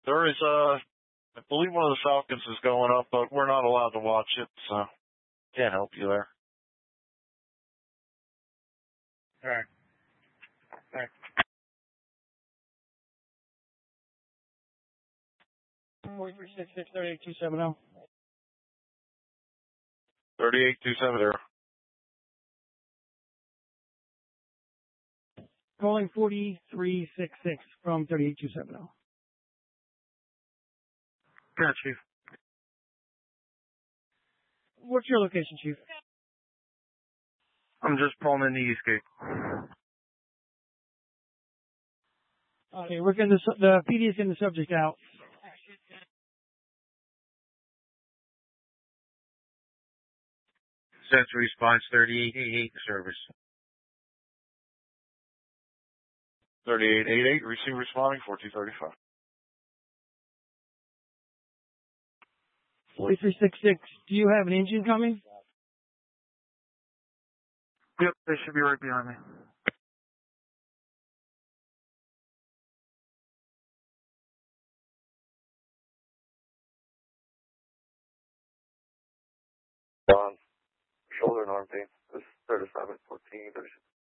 There is, I believe one of the Falcons is going up, but we're not allowed to watch it, so can't help you there. All right. All right. 436638270. 38270. Calling 4366 from 38270. Yeah, Chief. What's your location, Chief? I'm just pulling in the Eastgate. Okay, we're getting the PD is getting the subject out. Sensor response 3888 service. 3888, receive responding, 4235. 4366, do you have an engine coming? Yep, they should be right behind me. Shoulder and arm pain. This is 3714.